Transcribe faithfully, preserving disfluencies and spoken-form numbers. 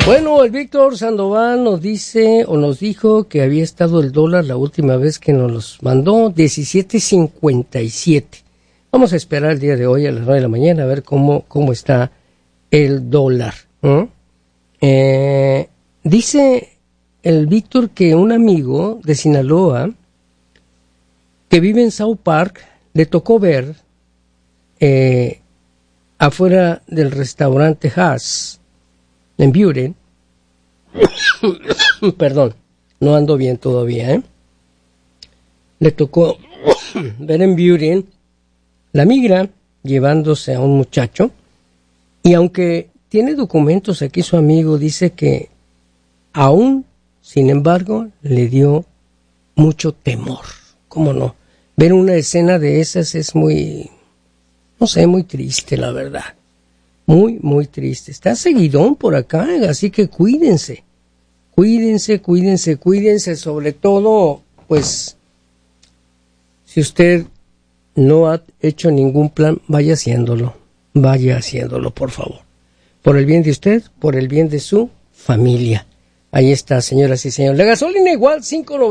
Bueno, el Víctor Sandoval nos dice o nos dijo que había estado el dólar la última vez que nos los mandó, diecisiete cincuenta y siete. Vamos a esperar el día de hoy a las nueve de la mañana a ver cómo, cómo está el dólar. ¿eh? Eh, dice el Víctor que un amigo de Sinaloa que vive en South Park le tocó ver eh, afuera del restaurante Haas en Buren, perdón, no ando bien todavía, ¿eh? Le tocó ver en Buren la migra llevándose a un muchacho, y aunque tiene documentos aquí su amigo, dice que aún, sin embargo, le dio mucho temor. ¿Cómo no? Ver una escena de esas es muy, no sé, muy triste, la verdad. Muy, muy triste. Está seguidón por acá, así que cuídense. Cuídense, cuídense, cuídense. Sobre todo, pues, si usted no ha hecho ningún plan, vaya haciéndolo. Vaya haciéndolo, por favor. Por el bien de usted, por el bien de su familia. Ahí está, señoras y señores. La gasolina igual, cinco noventa.